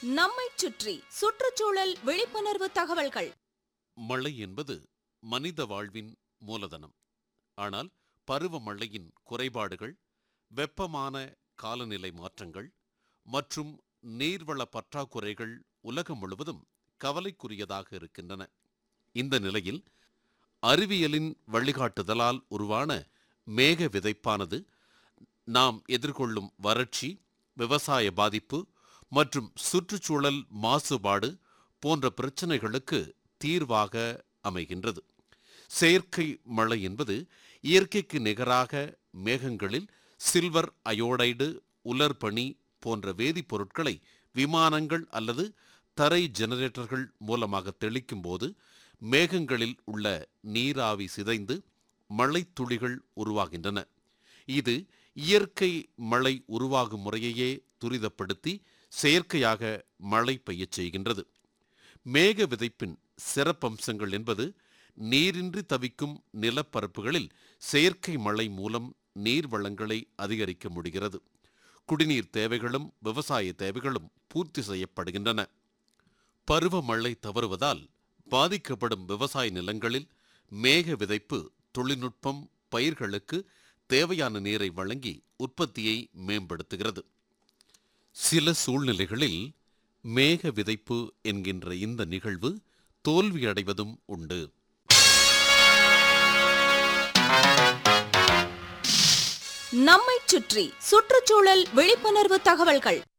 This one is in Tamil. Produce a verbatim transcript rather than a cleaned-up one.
நம்மைச் சுற்றி சுற்றுச்சூழல் விழிப்புணர்வு தகவல்கள். மழை என்பது மனித வாழ்வின் மூலதனம். ஆனால் பருவமழையின் குறைபாடுகள், வெப்பமான காலநிலை மாற்றங்கள் மற்றும் நீர்வள பற்றாக்குறைகள் உலகம் முழுவதும் கவலைக்குரியதாக இருக்கின்றன. இந்த நிலையில் அறிவியலின் வழிகாட்டுதலால் உருவான மேக விதைப்பானது நாம் எதிர்கொள்ளும் வறட்சி, விவசாய பாதிப்பு மற்றும் சுற்றுச்சூழல் மாசுபாடு போன்ற பிரச்சனைகளுக்கு தீர்வாக அமைகின்றது. செயற்கை மழை என்பது இயற்கைக்கு நிகராக மேகங்களில் சில்வர் அயோடைடு, உலர்பனி போன்ற வேதிப்பொருட்களை விமானங்கள் அல்லது தரை ஜெனரேட்டர்கள் மூலமாக தெளிக்கும் போது மேகங்களில் உள்ள நீராவி சிதைந்து மழைத்துளிகள் உருவாகின்றன. இது இயற்கை மழை உருவாகும் முறையையே துரிதப்படுத்தி செயற்கையாக மழை பெய்யச் செய்கின்றது. மேக விதைப்பின் சிறப்பம்சங்கள் என்பது நீரின்றி தவிக்கும் நிலப்பரப்புகளில் செயற்கை மழை மூலம் நீர் வளங்களை அதிகரிக்க முடிகிறது. குடிநீர் தேவைகளும் விவசாய தேவைகளும் பூர்த்தி செய்யப்படுகின்றன. பருவமழை தவறுவதால் பாதிக்கப்படும் விவசாய நிலங்களில் மேக விதைப்பு தொழில்நுட்பம் பயிர்களுக்கு தேவையான நீரை வழங்கி உற்பத்தியை மேம்படுத்துகிறது. சில சூழ்நிலைகளில் மேக விதைப்பு என்கின்ற இந்த நிகழ்வு தோல்வியடைவதும் உண்டு. நம்மைச் சுற்றி சுற்றுச்சூழல் விழிப்புணர்வு தகவல்கள்.